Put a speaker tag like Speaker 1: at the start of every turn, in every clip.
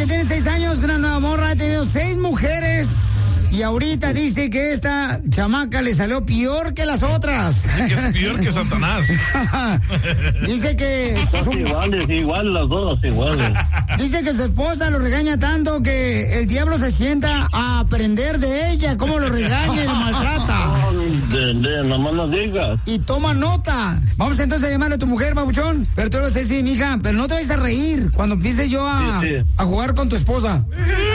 Speaker 1: que tiene 6 años, una nueva morra, ha tenido 6 mujeres. Y ahorita dice que esta chamaca le salió peor que las otras.
Speaker 2: Que es peor que Satanás.
Speaker 1: Dice que...
Speaker 3: Igual las dos, iguales.
Speaker 1: Dice que su esposa lo regaña tanto que el diablo se sienta a aprender de ella, cómo lo regaña y lo maltrata.
Speaker 3: Nomás no digas.
Speaker 1: Y toma nota. Vamos entonces a llamarle a tu mujer, babuchón. Pero tú le vas a decir, mija, pero no te vayas a reír cuando empiece yo a jugar con tu esposa.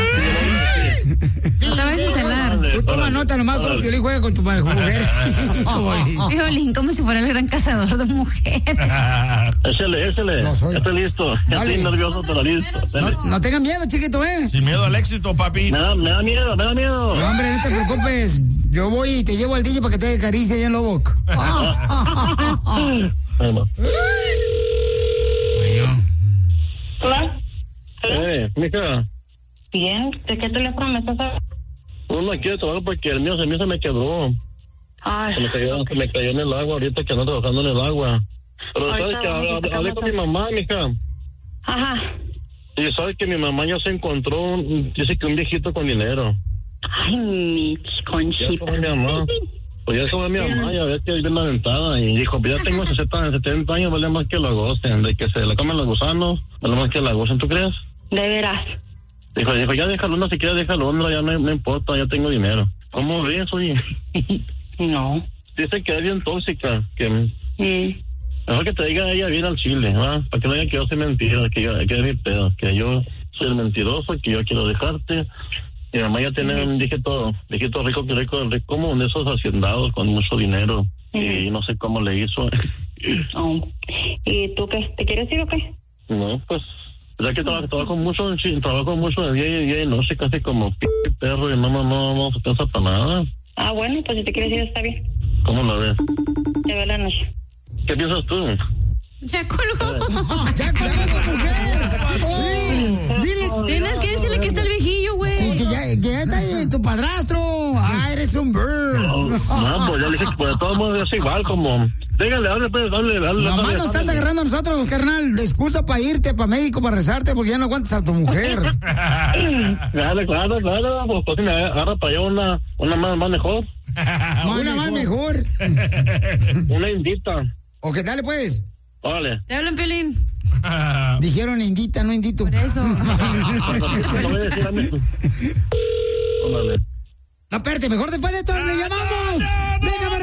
Speaker 4: No te vayas a celar.
Speaker 1: Tú toma nota nomás cuando Piolín juega con tu mujer.
Speaker 4: Piolín, como si fuera el gran cazador de mujeres.
Speaker 3: Échale.
Speaker 1: No soy.
Speaker 3: Ya estoy listo. Ya estoy nervioso, pero listo.
Speaker 1: No tengan miedo, chiquito,
Speaker 2: Sin miedo al éxito, papi.
Speaker 3: Me da miedo.
Speaker 1: No, hombre, no te preocupes. Yo voy y te llevo al DJ para que te acaricie allá en Lobok.
Speaker 5: Hola.
Speaker 3: Mija.
Speaker 5: Bien, ¿de qué teléfono me estás hablando?
Speaker 3: No quiero trabajar porque el mío se me quebró.
Speaker 5: Ay.
Speaker 3: Se me cayó en el agua ahorita que ando trabajando en el agua. Pero sabes que hablé con mi mamá, mija.
Speaker 5: Ajá.
Speaker 3: Y sabes que mi mamá ya se encontró, dice que un viejito con dinero.
Speaker 5: Ay, mi conchita.
Speaker 3: Ya fue mi mamá. Pues ya fue mi mamá, ya ves que es bien aventada. Y dijo, pues ya tengo 70 años, vale más que la gocen. De que se la comen los gusanos, vale más que la gocen, ¿tú crees?
Speaker 5: De veras.
Speaker 3: Dijo, ya déjalo, no, si quieres déjalo, no, ya no importa, ya tengo dinero. ¿Cómo ves, oye?
Speaker 5: No.
Speaker 3: Dice que es bien tóxica, que... Mejor que te diga ella bien al chile, ¿va? Para que no diga que yo soy mentira, que es mi pedo, que yo soy el mentiroso, que yo quiero dejarte. Mi mamá ya tiene un dígito rico, como de esos haciendados con mucho dinero. Y no sé cómo le hizo.
Speaker 5: ¿Y tú qué? ¿Te quieres ir o qué?
Speaker 3: No, pues... Ya que trabajo mucho de día y noche, casi como perro, y no se cansa para nada.
Speaker 5: Ah, bueno, pues si te quieres ir está bien.
Speaker 3: ¿Cómo la ves?
Speaker 5: Te veo la noche.
Speaker 3: ¿Qué piensas tú?
Speaker 4: Ya colgó.
Speaker 1: ¡Ya colgó tu mujer! Dile,
Speaker 4: tienes que decirle que está el viejillo, güey.
Speaker 1: Que ya está ahí tu padrastro. Ah, eres un bird.
Speaker 3: No, pues ya le dije que pues, de todos modos es igual, como... Dígale, dale.
Speaker 1: Nomás nos estás agarrando a nosotros, carnal, de excusa para irte para México, para rezarte, porque ya no aguantas a tu mujer.
Speaker 3: Claro, pues si me agarra para allá una más mejor.
Speaker 1: Una más mejor.
Speaker 3: Una indita.
Speaker 1: ¿O qué tal, pues?
Speaker 3: Órale.
Speaker 4: Te hablan, Piolín.
Speaker 1: Dijeron indita, no indito.
Speaker 4: Por eso.
Speaker 3: No voy a decir a mí. Órale.
Speaker 1: No, espérate, mejor después de esto le llamamos. Déjame